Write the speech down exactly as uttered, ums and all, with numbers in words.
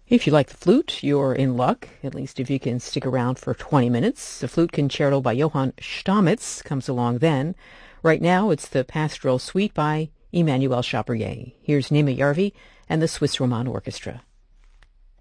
If you like the flute, you're in luck, at least if you can stick around for twenty minutes. The Flute Concerto by Johann Stamitz comes along then. Right now, it's the Pastoral Suite by Emmanuel Chabrier. Here's Nima Yarvi and the Swiss Roman Orchestra.